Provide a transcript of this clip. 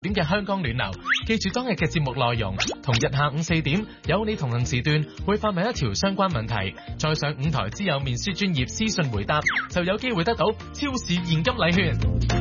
點嘅香港暖流，記住當日嘅節目內容，同日下午4點有你同行時段會發問一條相關問題，再上5台之友面書專頁私信回答，就有機會得到超市現金禮券。